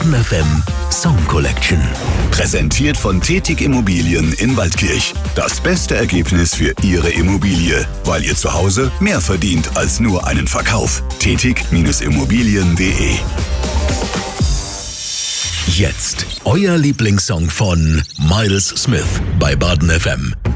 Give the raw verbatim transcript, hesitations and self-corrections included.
Baden F M Song Collection. Präsentiert von Tetig Immobilien in Waldkirch. Das beste Ergebnis für Ihre Immobilie, weil ihr zu Hause mehr verdient als nur einen Verkauf. tetig Immobilien punkt de. Jetzt euer Lieblingssong von Miles Smith bei Baden F M.